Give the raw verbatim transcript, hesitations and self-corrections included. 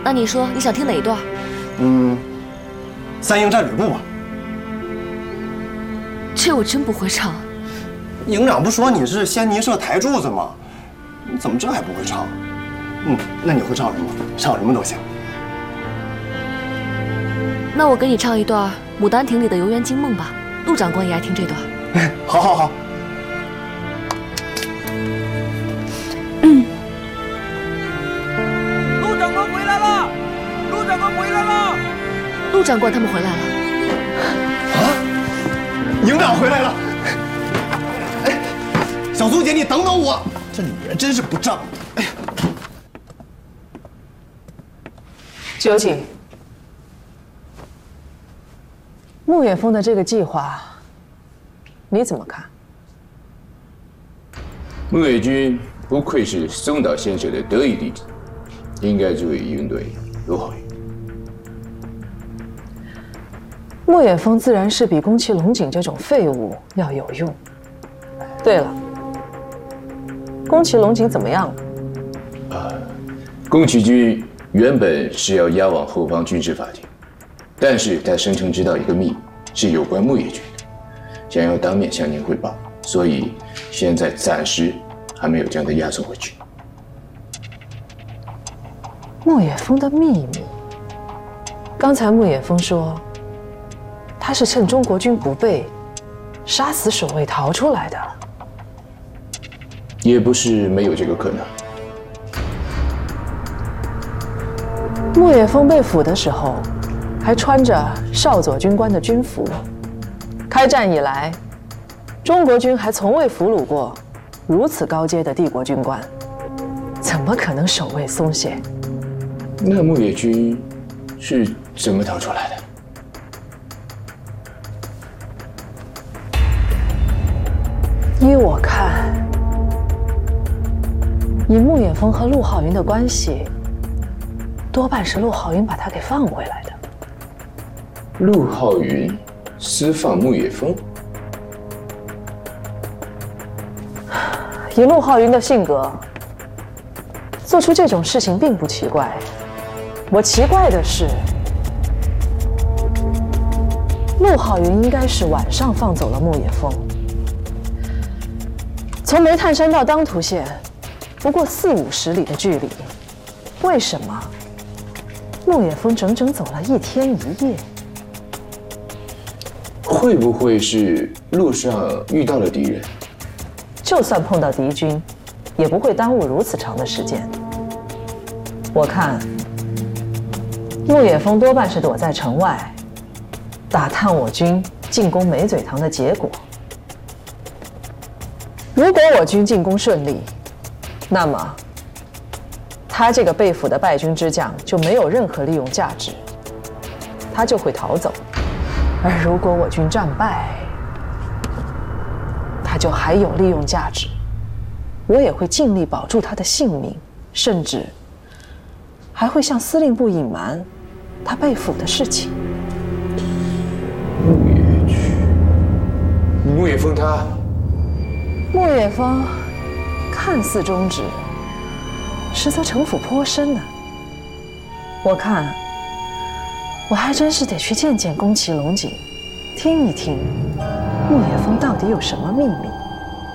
那你说你想听哪一段？ 嗯，三英战吕布吧。 这我真不会唱。 营长不说你是仙尼社台柱子吗？你怎么这还不会唱？嗯，那你会唱什么？唱什么都行。 那我给你唱一段《牡丹亭》里的《游园惊梦》吧，陆长官也爱听这段。 好好好。 嗯。 陆长官回来了！陆长官回来了！ 陆长官他们回来了。 啊！营长回来了！哎，小苏姐，你等等我，这女人真是不仗义。哎呀， 究竟牧野峰的这个计划，你怎么看？ 牧野君不愧是松岛先生的得意弟子，应该足以应对陆浩云。 牧野峰自然是比宫崎龙井这种废物要有用。对了，宫崎龙井怎么样了？ 啊，宫崎君原本是要押往后方军事法庭，但是他声称知道一个秘密，是有关牧野君的，想要当面向您汇报，所以现在暂时还没有将他押送回去。 牧野峰的秘密？刚才牧野峰说，他是趁中国军不备，杀死守卫逃出来的。 也不是没有这个可能。 牧野峰被俘的时候，还穿着少佐军官的军服。开战以来，中国军还从未俘虏过如此高阶的帝国军官，怎么可能守卫松懈？ 那牧野君是怎么逃出来的？ 依我看，以牧野峰和陆浩云的关系，多半是陆浩云把他给放回来的。 陆浩云私放牧野峰？ 以陆浩云的性格，做出这种事情并不奇怪。我奇怪的是，陆浩云应该是晚上放走了牧野峰。从煤炭山到当涂县，不过四五十里的距离，为什么牧野峰整整走了一天一夜？ 会不会是路上遇到了敌人？ 就算碰到敌军，也不会耽误如此长的时间。我看，牧野峰多半是躲在城外，打探我军进攻梅嘴塘的结果。如果我军进攻顺利，那么他这个被俘的败军之将就没有任何利用价值，他就会逃走。而如果我军战败，他就还有利用价值，我也会尽力保住他的性命，甚至还会向司令部隐瞒他被俘的事情。 牧野君，牧野峰他。 牧野峰看似忠直，实则城府颇深呢。我看，我还真是得去见见宫崎龙井，听一听牧野峰到底有什么秘密。